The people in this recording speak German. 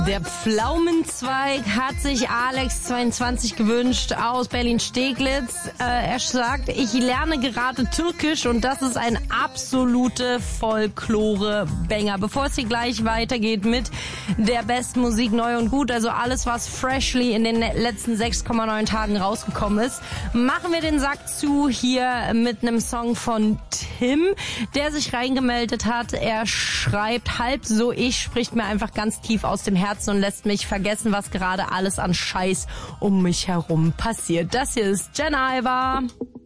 Der Pflaumenzweig hat sich Alex22 gewünscht aus Berlin-Steglitz. Er sagt, ich lerne gerade Türkisch und das ist ein absolute Folklore-Banger. Bevor es hier gleich weitergeht mit der besten Musik neu und gut, also alles, was freshly in den letzten 6,9 Tagen rausgekommen ist, machen wir den Sack zu hier mit einem Song von Tim, der sich reingemeldet hat. Er schreibt, halb so ich, spricht mir einfach ganz tief aus dem Herzen und lässt mich vergessen, was gerade alles an Scheiß um mich herum passiert. Das hier ist Jenna Iver.